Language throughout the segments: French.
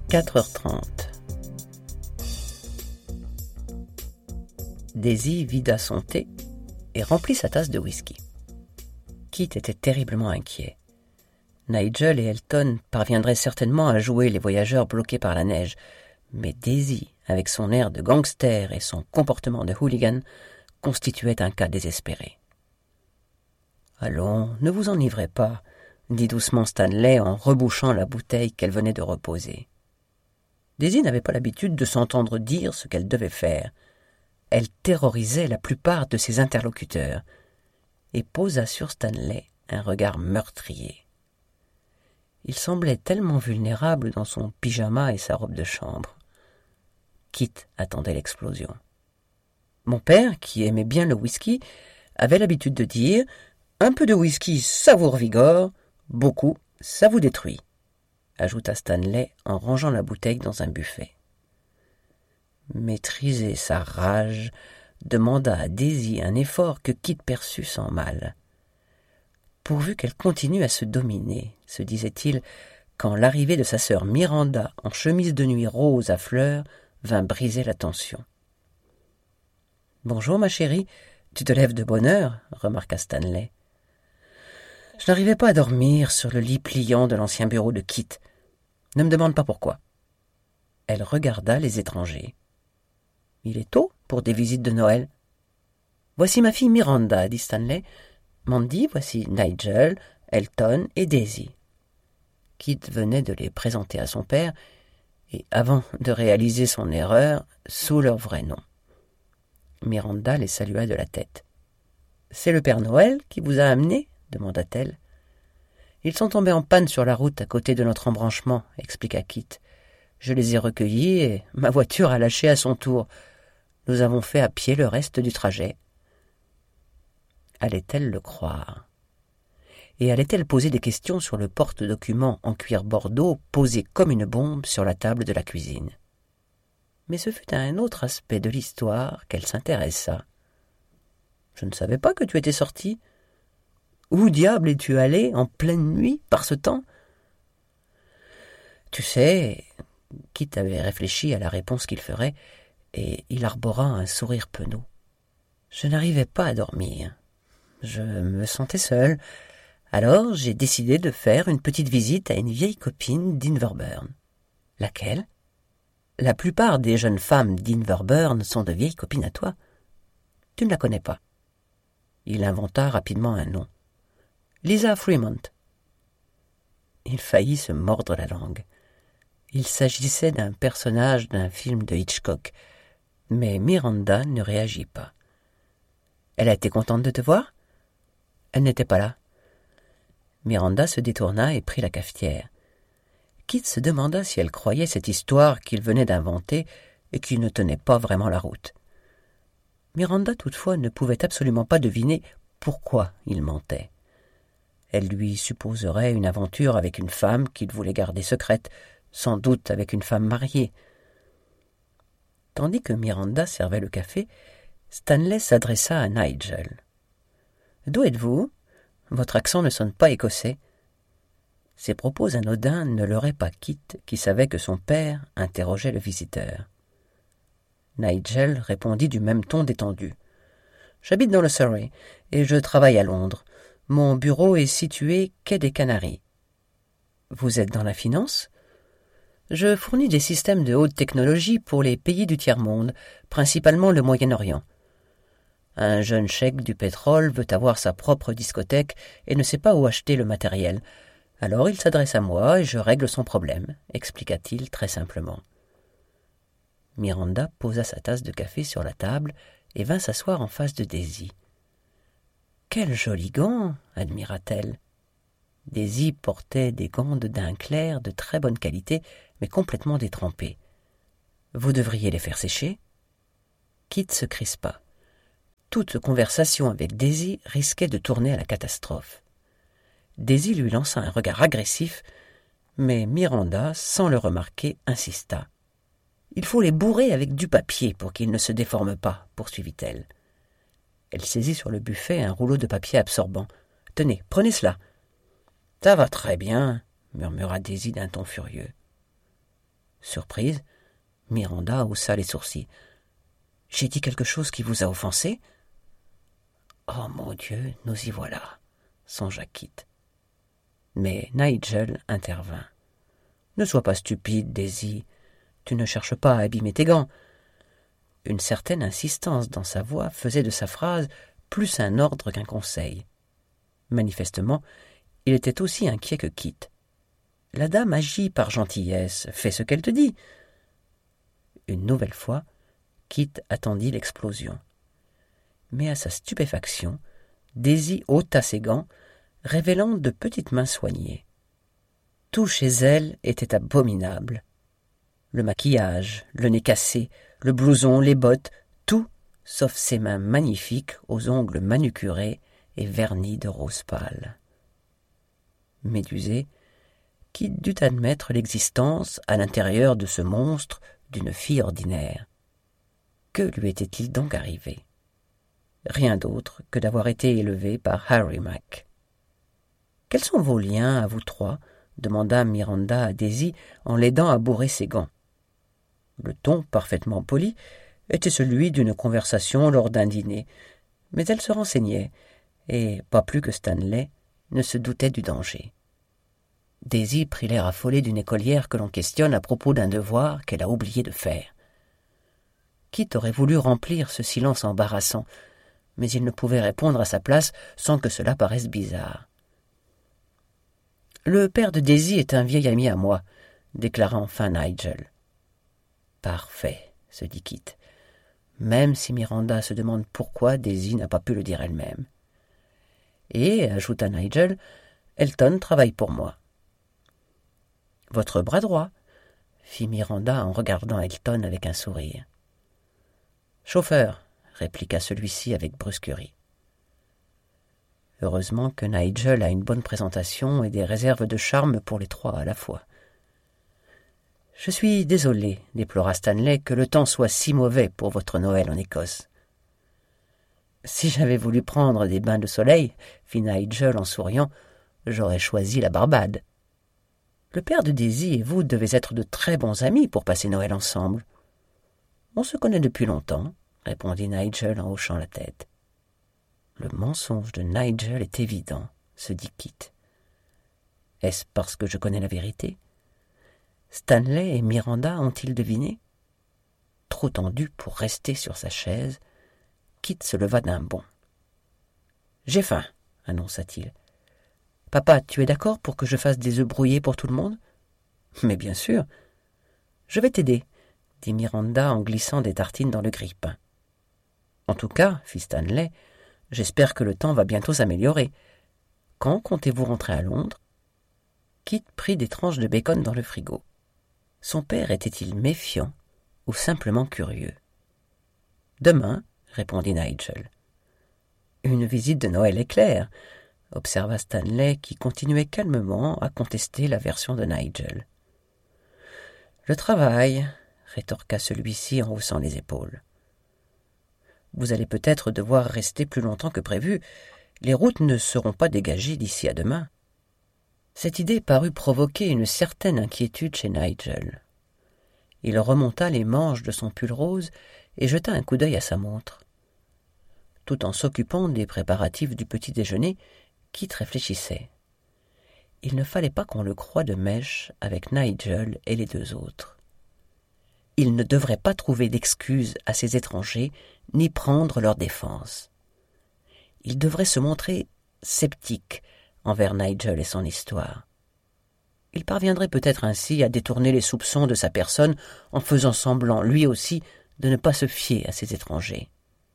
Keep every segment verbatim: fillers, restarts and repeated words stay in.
quatre heures trente. Daisy vida son thé et remplit sa tasse de whisky. Kit était terriblement inquiet. Nigel et Elton parviendraient certainement à jouer les voyageurs bloqués par la neige, mais Daisy, avec son air de gangster et son comportement de hooligan, constituait un cas désespéré. « Allons, ne vous enivrez pas », dit doucement Stanley en rebouchant la bouteille qu'elle venait de reposer. Daisy n'avait pas l'habitude de s'entendre dire ce qu'elle devait faire. Elle terrorisait la plupart de ses interlocuteurs et posa sur Stanley un regard meurtrier. Il semblait tellement vulnérable dans son pyjama et sa robe de chambre. Kit attendait l'explosion. Mon père, qui aimait bien le whisky, avait l'habitude de dire « Un peu de whisky, ça vous revigore, beaucoup, ça vous détruit », ajouta Stanley en rangeant la bouteille dans un buffet. Maîtriser sa rage demanda à Daisy un effort que Kit perçut sans mal. Pourvu qu'elle continue à se dominer, se disait-il, quand l'arrivée de sa sœur Miranda en chemise de nuit rose à fleurs vint briser la tension. « Bonjour, ma chérie, tu te lèves de bonne heure, » remarqua Stanley. « Je n'arrivais pas à dormir sur le lit pliant de l'ancien bureau de Kit. Ne me demande pas pourquoi. » Elle regarda les étrangers. « Il est tôt pour des visites de Noël. »« Voici ma fille Miranda, » dit Stanley. « Mandy, voici Nigel, Elton et Daisy. » Kit venait de les présenter à son père, et avant de réaliser son erreur, sous leur vrai nom. Miranda les salua de la tête. « C'est le Père Noël qui vous a amenés ?» demanda-t-elle. « Ils sont tombés en panne sur la route à côté de notre embranchement, » expliqua Kit. « Je les ai recueillis et ma voiture a lâché à son tour. Nous avons fait à pied le reste du trajet. » Allait-elle le croire? Et allait-elle poser des questions sur le porte-documents en cuir bordeaux posé comme une bombe sur la table de la cuisine? Mais ce fut à un autre aspect de l'histoire qu'elle s'intéressa. « Je ne savais pas que tu étais sorti. Où diable es-tu allé en pleine nuit par ce temps ?»« Tu sais... » Kit avait réfléchi à la réponse qu'il ferait, et il arbora un sourire penaud. « Je n'arrivais pas à dormir. Je me sentais seul. Alors j'ai décidé de faire une petite visite à une vieille copine d'Inverburn. »« Laquelle ? » ?»« La plupart des jeunes femmes d'Inverburn sont de vieilles copines à toi. Tu ne la connais pas. » Il inventa rapidement un nom. « Lisa Fremont. » Il faillit se mordre la langue. Il s'agissait d'un personnage d'un film de Hitchcock, mais Miranda ne réagit pas. « Elle a été contente de te voir ? » ?»« Elle n'était pas là. » Miranda se détourna et prit la cafetière. Kit se demanda si elle croyait cette histoire qu'il venait d'inventer et qui ne tenait pas vraiment la route. Miranda, toutefois, ne pouvait absolument pas deviner pourquoi il mentait. Elle lui supposerait une aventure avec une femme qu'il voulait garder secrète, sans doute avec une femme mariée. Tandis que Miranda servait le café, Stanley s'adressa à Nigel. « D'où êtes-vous ? Votre accent ne sonne pas écossais. » Ces propos anodins ne leurraient pas Kit, qui savait que son père interrogeait le visiteur. Nigel répondit du même ton détendu. « J'habite dans le Surrey et je travaille à Londres. Mon bureau est situé quai des Canaries. »« Vous êtes dans la finance ? » ?»« Je fournis des systèmes de haute technologie pour les pays du tiers-monde, principalement le Moyen-Orient. Un jeune cheikh du pétrole veut avoir sa propre discothèque et ne sait pas où acheter le matériel. Alors il s'adresse à moi et je règle son problème, » expliqua-t-il très simplement. Miranda posa sa tasse de café sur la table et vint s'asseoir en face de Daisy. « Quels jolis gants !» admira-t-elle. Daisy portait des gants de daim clair de très bonne qualité, mais complètement détrempés. « Vous devriez les faire sécher ?» Kit se crispa. Toute conversation avec Daisy risquait de tourner à la catastrophe. Daisy lui lança un regard agressif, mais Miranda, sans le remarquer, insista. « Il faut les bourrer avec du papier pour qu'ils ne se déforment pas, » poursuivit-elle. Elle saisit sur le buffet un rouleau de papier absorbant. « Tenez, prenez cela. »« Ça va très bien, » murmura Daisy d'un ton furieux. « Surprise, Miranda haussa les sourcils. « J'ai dit quelque chose qui vous a offensé ?»« Oh mon Dieu, nous y voilà !» songea Kit. Mais Nigel intervint. « Ne sois pas stupide, Daisy. Tu ne cherches pas à abîmer tes gants. » Une certaine insistance dans sa voix faisait de sa phrase plus un ordre qu'un conseil. Manifestement, il était aussi inquiet que Kit. « La dame agit par gentillesse, fais ce qu'elle te dit. » Une nouvelle fois, Kit attendit l'explosion. Mais à sa stupéfaction, Daisy ôta ses gants, révélant de petites mains soignées. Tout chez elle était abominable. Le maquillage, le nez cassé, le blouson, les bottes, tout, sauf ses mains magnifiques aux ongles manucurés et vernis de rose pâle. Médusé, Kit dut admettre l'existence, à l'intérieur de ce monstre, d'une fille ordinaire. Que lui était-il donc arrivé? Rien d'autre que d'avoir été élevé par Harry Mack. « Quels sont vos liens, à vous trois ?» demanda Miranda à Daisy en l'aidant à bourrer ses gants. Le ton parfaitement poli était celui d'une conversation lors d'un dîner, mais elle se renseignait, et, pas plus que Stanley, ne se doutait du danger. Daisy prit l'air affolé d'une écolière que l'on questionne à propos d'un devoir qu'elle a oublié de faire. Kit aurait voulu remplir ce silence embarrassant, mais il ne pouvait répondre à sa place sans que cela paraisse bizarre. « Le père de Daisy est un vieil ami à moi, » déclara enfin Nigel. « Parfait, » se dit Kit, même si Miranda se demande pourquoi Daisy n'a pas pu le dire elle-même. « Et, » ajouta Nigel, « Elton travaille pour moi. »« Votre bras droit » fit Miranda en regardant Elton avec un sourire. « Chauffeur » répliqua celui-ci avec brusquerie. Heureusement que Nigel a une bonne présentation et des réserves de charme pour les trois à la fois. « Je suis désolé, » déplora Stanley, « que le temps soit si mauvais pour votre Noël en Écosse. »« Si j'avais voulu prendre des bains de soleil, » fit Nigel en souriant, « j'aurais choisi la Barbade. »« Le père de Daisy et vous devez être de très bons amis pour passer Noël ensemble. »« On se connaît depuis longtemps, » répondit Nigel en hochant la tête. Le mensonge de Nigel est évident, se dit Kit. Est-ce parce que je connais la vérité? Stanley et Miranda ont-ils deviné? Trop tendu pour rester sur sa chaise, Kit se leva d'un bond. « J'ai faim, » annonça-t-il. « Papa, tu es d'accord pour que je fasse des œufs brouillés pour tout le monde? »« Mais bien sûr. »« Je vais t'aider, » dit Miranda en glissant des tartines dans le grille-pain. « En tout cas, » fit Stanley, « j'espère que le temps va bientôt s'améliorer. Quand comptez-vous rentrer à Londres ?» Kit prit des tranches de bacon dans le frigo. Son père était-il méfiant ou simplement curieux? « Demain, » répondit Nigel. « Une visite de Noël éclair, » observa Stanley qui continuait calmement à contester la version de Nigel. « Le travail, » rétorqua celui-ci en haussant les épaules. « Vous allez peut-être devoir rester plus longtemps que prévu. Les routes ne seront pas dégagées d'ici à demain. » Cette idée parut provoquer une certaine inquiétude chez Nigel. Il remonta les manches de son pull rose et jeta un coup d'œil à sa montre. Tout en s'occupant des préparatifs du petit déjeuner, Kit réfléchissait. Il ne fallait pas qu'on le croie de mèche avec Nigel et les deux autres. Il ne devrait pas trouver d'excuses à ces étrangers, ni prendre leur défense. Il devrait se montrer sceptique envers Nigel et son histoire. Il parviendrait peut-être ainsi à détourner les soupçons de sa personne en faisant semblant, lui aussi, de ne pas se fier à ces étrangers.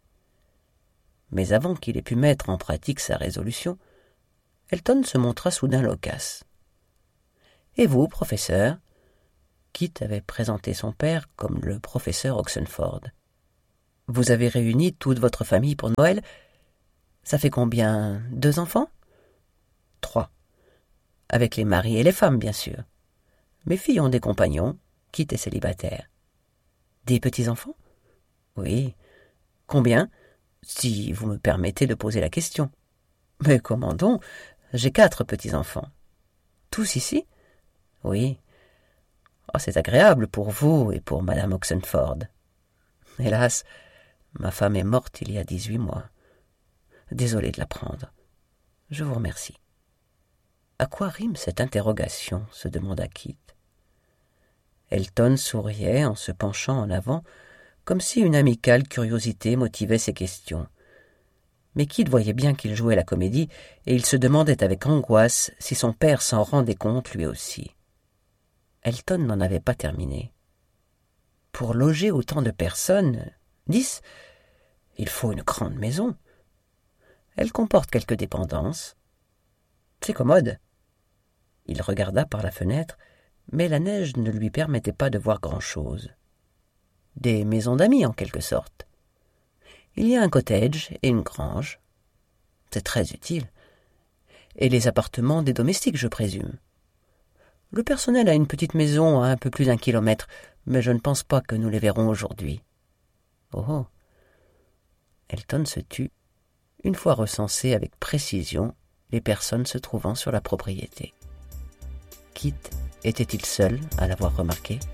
Mais avant qu'il ait pu mettre en pratique sa résolution, Elton se montra soudain loquace. « Et vous, professeur ?» Kit avait présenté son père comme le professeur Oxenford. « Vous avez réuni toute votre famille pour Noël? Ça fait combien? Deux enfants? » Trois. Avec les maris et les femmes, bien sûr. Mes filles ont des compagnons, Kit est célibataire. Des petits-enfants? Oui. Combien? Si vous me permettez de poser la question. Mais comment donc? J'ai quatre petits-enfants. Tous ici? Oui. Oh, c'est agréable pour vous et pour madame Oxenford. Hélas, ma femme est morte il y a dix-huit mois. Désolé de l'apprendre. Je vous remercie. À quoi rime cette interrogation se demanda Kit. Elton souriait en se penchant en avant, comme si une amicale curiosité motivait ses questions. Mais Kit voyait bien qu'il jouait la comédie, et il se demandait avec angoisse si son père s'en rendait compte lui aussi. Elton n'en avait pas terminé. Pour loger autant de personnes, dix, il faut une grande maison. Elle comporte quelques dépendances. C'est commode. Il regarda par la fenêtre, mais la neige ne lui permettait pas de voir grand-chose. Des maisons d'amis, en quelque sorte. Il y a un cottage et une grange. C'est très utile. Et les appartements des domestiques, je présume. Le personnel a une petite maison à un peu plus d'un kilomètre, mais je ne pense pas que nous les verrons aujourd'hui. Oh oh. Elton se tut, une fois recensé avec précision les personnes se trouvant sur la propriété. Kit était-il seul à l'avoir remarqué ?